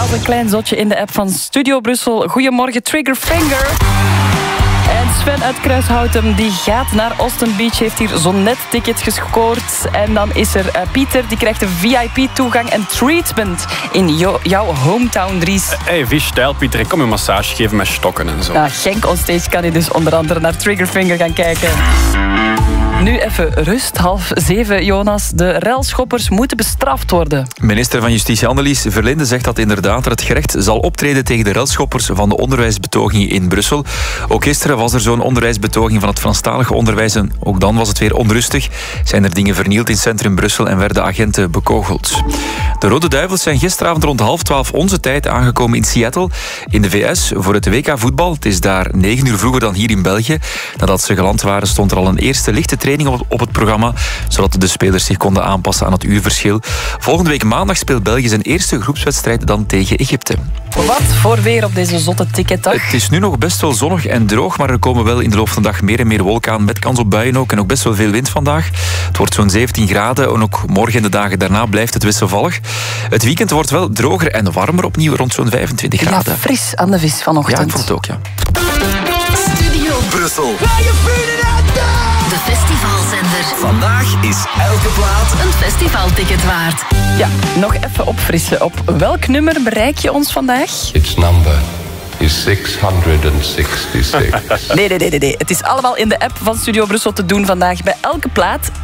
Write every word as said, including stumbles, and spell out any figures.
was een klein zotje in de app van Studio Brussel. Goedemorgen, Triggerfinger. En Sven uit Kruishouten die gaat naar Austin Beach. Heeft hier zo net ticket gescoord. En dan is er uh, Pieter, die krijgt een V I P-toegang en treatment in jo- jouw hometown, Dries. Hey, vies stijl, Pieter. Ik kom je een massage geven met stokken en zo. Ja, Genk onstage kan je dus onder andere naar Triggerfinger gaan kijken. Nu even rust, half zeven, Jonas. De relschoppers moeten bestraft worden. Minister van Justitie Annelies Verlinde zegt dat inderdaad het gerecht zal optreden tegen de relschoppers van de onderwijsbetoging in Brussel. Ook gisteren was er zo'n onderwijsbetoging van het Franstalige onderwijs en ook dan was het weer onrustig. Zijn er dingen vernield in centrum Brussel en werden agenten bekogeld. De Rode Duivels zijn gisteravond rond half twaalf onze tijd aangekomen in Seattle in de V S voor het W K voetbal. Het is daar negen uur vroeger dan hier in België. Nadat ze geland waren stond er al een eerste lichte training op het programma, zodat de spelers zich konden aanpassen aan het uurverschil. Volgende week maandag speelt België zijn eerste groepswedstrijd dan tegen Egypte. Wat voor weer op deze zotte ticketdag? Het is nu nog best wel zonnig en droog, maar er komen wel in de loop van de dag meer en meer wolken aan, met kans op buien ook en ook best wel veel wind vandaag. Het wordt zo'n zeventien graden en ook morgen en de dagen daarna blijft het wisselvallig. Het weekend wordt wel droger en warmer opnieuw, rond zo'n vijfentwintig graden. Ja, fris aan de vis vanochtend. Ja, ik vond het ook, ja. Studio Brussel. De festivalzender. Vandaag is elke plaat Een festivalticket waard. Ja, nog even opfrissen. Op welk nummer bereik je ons vandaag? Its number is zeshonderdzesenzestig. Nee, nee, nee, nee, nee. Het is allemaal in de app van Studio Brussel te doen vandaag bij elke plaat.